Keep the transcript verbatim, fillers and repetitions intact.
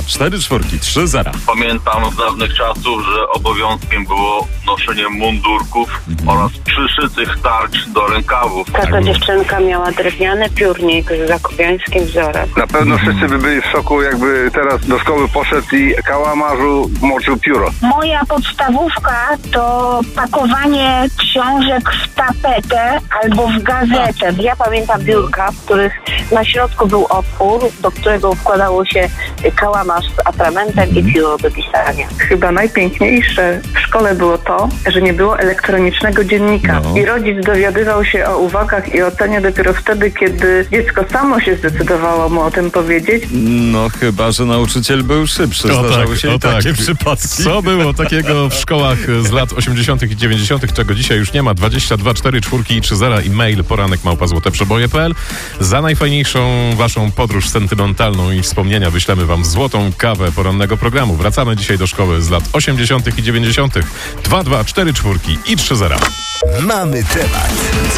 cztery czwórki, trzy zera. Pamiętam z dawnych czasów, że obowiązkiem było noszenie mundurków mhm. oraz przyszytych tarcz do rękawów. Każda tak dziewczynka miała drewniany piórnik z zakopiańskim wzorem. Na pewno mhm. wszyscy by byli w szoku, jakby teraz do szkoły poszedł i kałamarzu moczył pióro. Moja podstawówka to pakowanie książek w tapetę albo w gazetę. Ja pamiętam biurka, w których na środku był otwór, do którego wkładało się kałamarz z atramentem i pióro do pisania. Chyba najpiękniejsze w szkole było to, że nie było elektronicznego dziennika. No. I rodzic dowiadywał się o uwagach i ocenie dopiero wtedy, kiedy dziecko samo się zdecydowało mu o tym powiedzieć. No chyba, że nauczyciel był szybszy. O Zdarzały tak, się o i takie tak. przypadki. Co było takiego w szkołach z lat osiemdziesiątych i dziewięćdziesiątych, czego dzisiaj już nie ma? dwadzieścia dwa cztery czwórki i trzy zera i mail poranek małpa złote przeboje kropka p l. Za najfajniejszą waszą podróż sentymentalną i wspomnienia wyślemy wam złotą kawę porannego programu. Wracamy dzisiaj do szkoły z lat osiemdziesiątych i dziewięćdziesiątych. dwa dwa cztery czwórki i trzy zera. Mamy temat.